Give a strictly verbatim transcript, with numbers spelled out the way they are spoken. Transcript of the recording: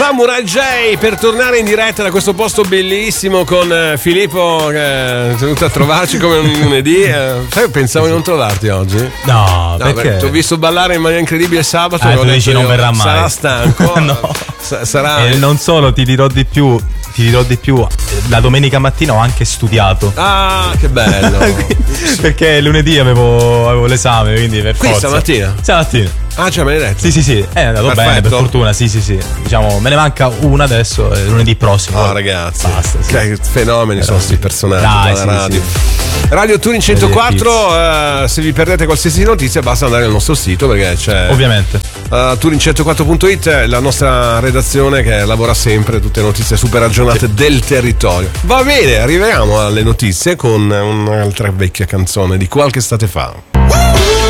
Samurai J per tornare in diretta da questo posto bellissimo con eh, Filippo che è venuto a trovarci come un lunedì. Eh, sai, pensavo di non trovarti oggi. No, no perché? Ti ho visto ballare in maniera incredibile sabato. Ah, tu dici io, non verrà mai. Sarà stanco. No. Sa- sarà. E non solo, ti dirò di più. Ti dirò di più, la domenica mattina ho anche studiato. Ah, che bello. Perché lunedì avevo, avevo l'esame, quindi per Qui forza. stamattina? Stamattina. Ah, cioè me l'hai detto? Sì, sì, sì, è andato Perfetto. bene, per fortuna, sì, sì, sì. Diciamo, me ne manca una adesso, è lunedì prossimo. Oh, ragazzi, basta, sì. che fenomeni Però sono questi personaggi dai, della sì, radio. sì. Radio Turing centoquattro, eh, se vi perdete qualsiasi notizia basta andare al nostro sito perché c'è Ovviamente. uh, Turing centoquattro punto it, la nostra redazione che lavora sempre tutte le notizie super aggiornate sì. del territorio. Va bene, arriviamo alle notizie con un'altra vecchia canzone di qualche estate fa.